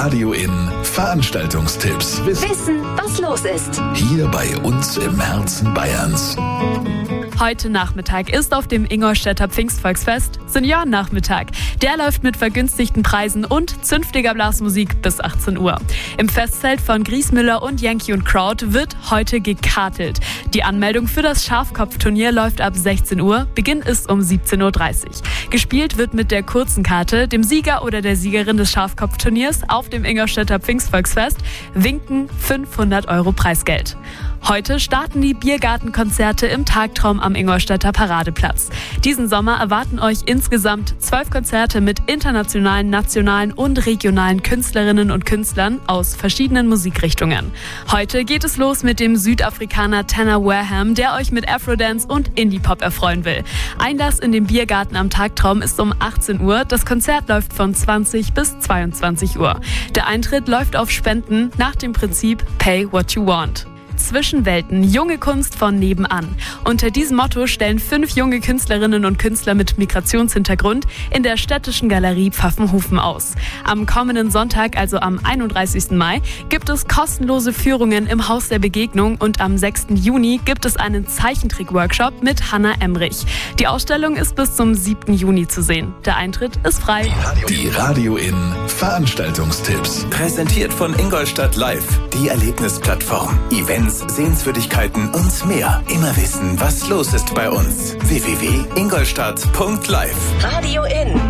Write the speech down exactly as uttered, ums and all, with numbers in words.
Radio In Veranstaltungstipps. Wissen, was los ist. Hier bei uns im Herzen Bayerns. Heute Nachmittag ist auf dem Ingolstädter Pfingstvolksfest Seniorennachmittag. Der läuft mit vergünstigten Preisen und zünftiger Blasmusik bis achtzehn Uhr. Im Festzelt von Griesmüller und Yankee und Crowd wird heute gekartelt. Die Anmeldung für das Schafkopfturnier läuft ab sechzehn Uhr. Beginn ist um siebzehn Uhr dreißig. Gespielt wird mit der kurzen Karte, dem Sieger oder der Siegerin des Schafkopfturniers auf dem Ingolstädter Pfingstvolksfest winken fünfhundert Euro Preisgeld. Heute starten die Biergartenkonzerte im Tagtraum am Ingolstädter Paradeplatz. Diesen Sommer erwarten euch insgesamt zwölf Konzerte mit internationalen, nationalen und regionalen Künstlerinnen und Künstlern aus verschiedenen Musikrichtungen. Heute geht es los mit dem Südafrikaner Tanner Wareham, der euch mit Afrodance und Indie-Pop erfreuen will. Einlass in den Biergarten am Tagtraum ist um achtzehn Uhr. Das Konzert läuft von zwanzig bis zweiundzwanzig Uhr. Der Eintritt läuft auf Spenden nach dem Prinzip Pay What You Want. Zwischenwelten, junge Kunst von nebenan. Unter diesem Motto stellen fünf junge Künstlerinnen und Künstler mit Migrationshintergrund in der Städtischen Galerie Pfaffenhofen aus. Am kommenden Sonntag, also am einunddreißigsten Mai, gibt es kostenlose Führungen im Haus der Begegnung und am sechsten Juni gibt es einen Zeichentrick-Workshop mit Hannah Emrich. Die Ausstellung ist bis zum siebten Juni zu sehen. Der Eintritt ist frei. Die Radio In Veranstaltungstipps. Präsentiert von Ingolstadt Live, die Erlebnisplattform. Events, Sehenswürdigkeiten und mehr. Immer wissen, was los ist bei uns. w w w punkt ingolstadt punkt live. Radio In.